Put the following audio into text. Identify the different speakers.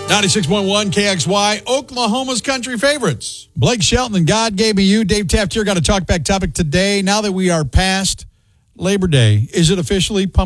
Speaker 1: 96.1 KXY, Oklahoma's country favorites. Blake Shelton and God Gave Me You. Dave Taft here. Got a talk back topic today. Now that we are past Labor Day, is it officially pumpkin